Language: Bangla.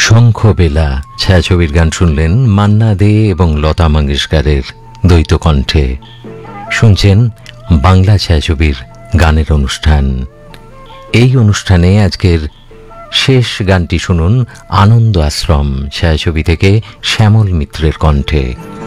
শঙ্খবেলা ছায়াছবির গান শুনলেন মান্না দে এবং লতা মঙ্গেশকরের দ্বৈত কণ্ঠে। শুনছেন বাংলা ছায়াছবির গানের অনুষ্ঠান। এই অনুষ্ঠানে আজকের শেষ গানটি শুনুন আনন্দ আশ্রম ছায়াছবি থেকে শ্যামল মিত্রের কণ্ঠে।